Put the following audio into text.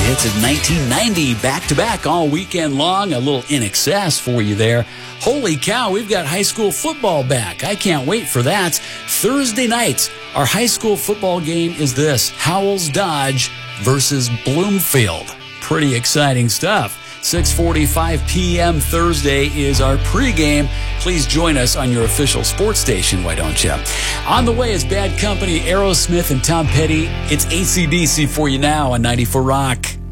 hits of 1990 back-to-back all weekend long. A little In Excess for you there. Holy cow, we've got high school football back. I can't wait for that. Thursday nights, our high school football game is this: Howells Dodge versus Bloomfield. Pretty exciting stuff. 6:45 p.m. Thursday is our pregame. Please join us on your official sports station, why don't you? On the way is Bad Company, Aerosmith, and Tom Petty. It's AC/DC for you now on 94 Rock.